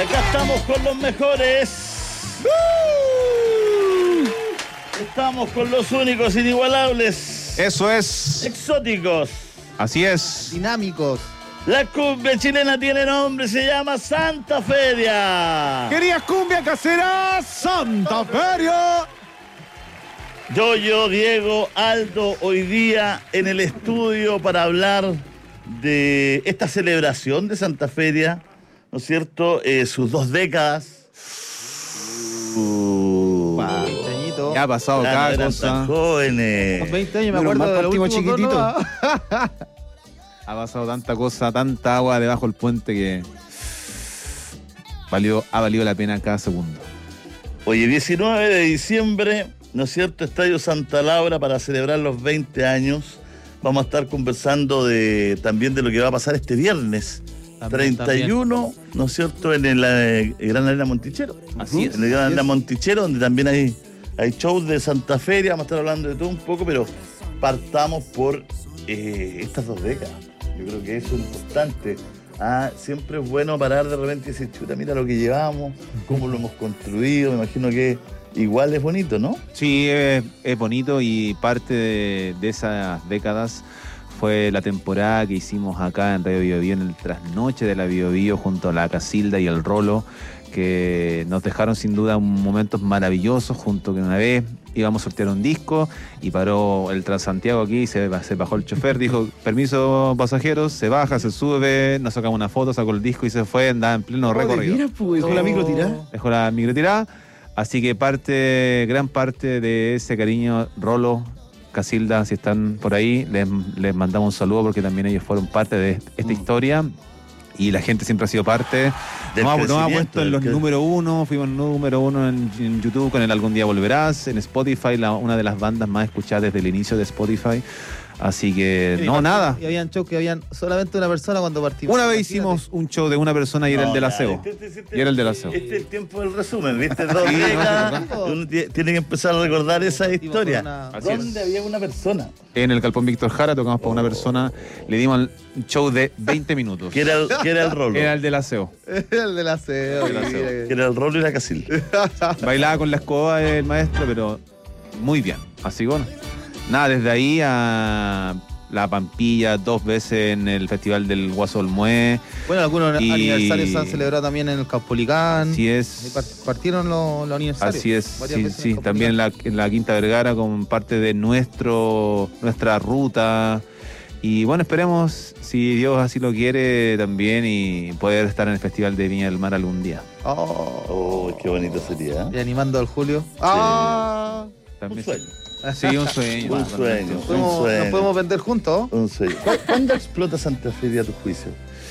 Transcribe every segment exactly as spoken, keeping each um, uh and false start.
acá estamos con los mejores. ¡Uh! Estamos con los únicos, inigualables. Eso es. Exóticos. Así es. Dinámicos. La cumbia chilena tiene nombre, se llama Santa Feria. Querías cumbia casera, Santa Feria. Yo, yo, Diego, Aldo, hoy día en el estudio para hablar de esta celebración de Santa Feria, ¿no es cierto? Eh, sus dos décadas. Uh, veinte añitos. Ya ha pasado ya cada no eran cosa. tan jóvenes. Con veinte años me Menos acuerdo mal de los partimos últimos chiquitito. dos, ¿no? Ha pasado tanta cosa, tanta agua debajo del puente que valió, ha valido la pena cada segundo. Oye, diecinueve de diciembre, ¿no es cierto? Estadio Santa Laura para celebrar los veinte años. Vamos a estar conversando de también de lo que va a pasar este viernes. También, treinta y uno, ¿no es cierto? En el, eh, Gran Arena Monticello. Así es. En el Gran Arena Monticello, donde también hay, hay shows de Santa Feria. Vamos a estar hablando de todo un poco, pero partamos por eh, estas dos décadas. Yo creo que eso es importante. Ah, siempre es bueno parar de repente y decir, chuta, mira lo que llevamos, cómo lo hemos construido. Me imagino que igual es bonito, ¿no? Sí, es, es bonito y parte de, de esas décadas fue la temporada que hicimos acá en Radio Bio Bio, en el trasnoche de la Bio Bio junto a la Casilda y el Rolo, que nos dejaron sin duda momentos maravillosos junto con una vez íbamos a sortear un disco y paró el Transantiago aquí, se, se bajó el chofer, dijo, permiso pasajeros, se baja, se sube, nos sacamos una foto, sacó el disco y se fue, andaba en pleno Oh, recorrido. Mira, pues, dejó la micro tirada. Dejó la micro tirada, así que parte, gran parte de ese cariño, Rolo, Casilda, si están por ahí, les, les mandamos un saludo porque también ellos fueron parte de esta Mm. historia. Y la gente siempre ha sido parte. Del Nos ha, nos ha crecimiento, puesto en del los que- número uno, fuimos número uno en, en YouTube con el Algún Día Volverás, en Spotify, la, una de las bandas más escuchadas desde el inicio de Spotify. Así que, no, nada. Y habían shows que habían solamente una persona cuando partimos. Una vez hicimos un show de una persona y era No, el del ya, aseo. este- este- este- Y era el del aseo. Este es el tiempo del resumen, ¿viste? Dos Sí, no, décadas, es verdad. uno tie- tiene que empezar a recordar esa historia. una- Así ¿Dónde es. había una persona? En el Calpón Víctor Jara tocamos para una persona, le dimos un show de veinte minutos. Que era el, que era el rolo. Era el del aseo. el del aseo. El del aseo. mira. Que era el rolo y la casilda. Bailaba con la escoba el maestro, pero muy bien. Así que bueno, nada, desde ahí a La Pampilla, dos veces en el Festival del Guaso Olmué. Bueno, algunos Y- aniversarios se han celebrado también en el Caupolicán. Así Ahí es. par- Partieron los, los aniversarios. Así es, varias sí, veces en sí. el También en Caupolicán. la, en la Quinta Vergara con parte de nuestro nuestra ruta. Y bueno, esperemos, si Dios así lo quiere, también y poder estar en el Festival de Viña del Mar algún día. Oh, Oh, qué bonito sería. y animando al Julio. Ah, Un También, sueño. Sí, un sueño. Un sueño. ¿Nos podemos, Un sueño. nos podemos vender juntos? Un sueño. ¿Cu- ¿Cuándo explota Santa Feria a tu juicio?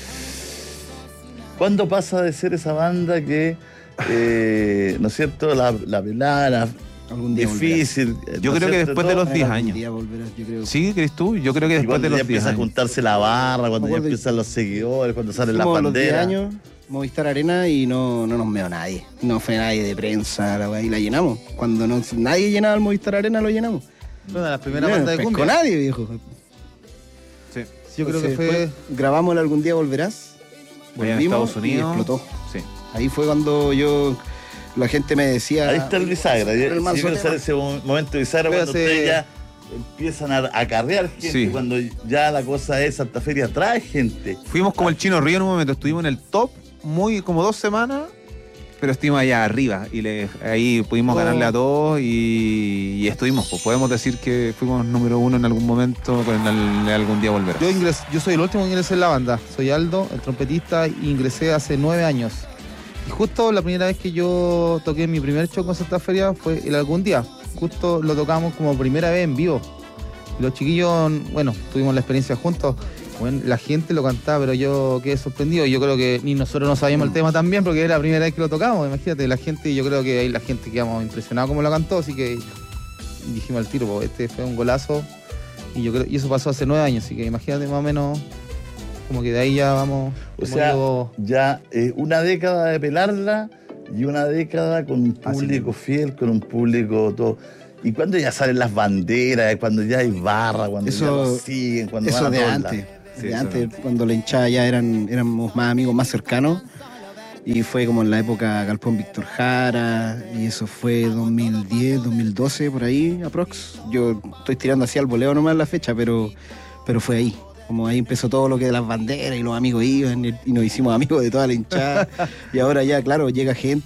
¿Cuándo pasa de ser esa banda que, eh, ¿no es cierto? La, la velada, Algún día difícil. Yo ¿no es creo que cierto? después de Todo. los diez Algún años. día volverás, yo creo. ¿Sí, crees tú? Yo creo que Y después cuando de ya los diez empieza a años. juntarse la barra, cuando ya acuerdo- empiezan los seguidores, cuando salen las Fuimos a los diez banderas. años, Movistar Arena, y no, no nos meó nadie. No fue nadie de prensa, la weá, y la llenamos. Cuando no, nadie llenaba el Movistar Arena, lo llenamos. Una de las primeras No, bandas de pescó cumbia. nadie, viejo. Sí. Yo creo que Entonces, fue. después grabamos el Algún Día Volverás. Allá en volvimos Estados Unidos. Y explotó. Sí. Ahí fue cuando yo, la gente me decía. Ahí está el bisagra. Yo, el manso yo quiero tema. saber ese mo- momento bisagra Voy a cuando hacer- ustedes ya empiezan a acarrear gente, Sí. cuando ya la cosa es Santa Feria trae gente. Fuimos como el Chino Río en un momento, estuvimos en el top muy como dos semanas, pero estuvimos allá arriba y le, ahí pudimos Oh. ganarle a todos y, y estuvimos, pues podemos decir que fuimos número uno en algún momento, con el, algún día volverás. Yo, ingres- yo soy el último que ingresé en la banda. Soy Aldo, el trompetista, y ingresé hace nueve años. Y justo la primera vez que yo toqué mi primer show con Santa Feria fue el Algún Día. Justo lo tocamos como primera vez en vivo. Y los chiquillos, bueno, tuvimos la experiencia juntos. Bueno, la gente lo cantaba, pero yo quedé sorprendido. Yo creo que ni nosotros no sabíamos el tema también, porque era la primera vez que lo tocamos. Imagínate, la gente, yo creo que ahí la gente quedamos impresionados como lo cantó, así que dijimos al tiro, pues, este fue un golazo. Y yo creo, y eso pasó hace nueve años, así que imagínate más o menos, como que de ahí ya vamos. O como sea, digo, ya eh, una década de pelarla y una década con un Así público fiel, con un público todo. Y cuando ya salen las banderas, cuando ya hay barra, cuando Eso- ya los siguen, cuando Eso van a de todos antes. lados. Sí, de eso antes, de cuando la hinchada ya eran, éramos más amigos, más cercanos. Y fue como en la época Galpón Víctor Jara, y eso fue dos mil diez, dos mil doce, por ahí, aprox. Yo estoy tirando así al voleo nomás la fecha, pero, pero fue ahí. Como ahí empezó todo lo que de las banderas y los amigos iban y nos hicimos amigos de toda la hinchada. Y ahora ya, claro, llega gente